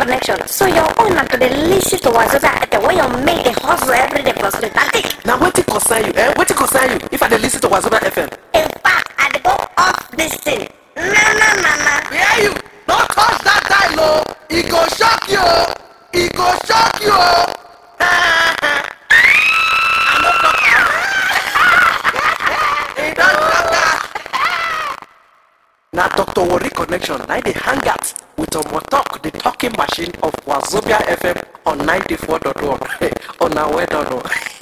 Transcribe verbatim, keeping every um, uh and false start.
connection. So your own to the listen to Wazobia F M when you make the hustle every day plus the tactic. Now what it concern you? Eh? What it concern you? If I dey listen to Wazobia F M. In fact, I dey go off this thing. Na na na na. Yeah, you. Don't touch that dial, oh. It go shock you. It go shock you. I'm not talking. It don't shock. Now Doctor Worry Connection. Now they hang out with Omo Talk, the talking machine of Wazobia F M on ninety-four point one on our way down.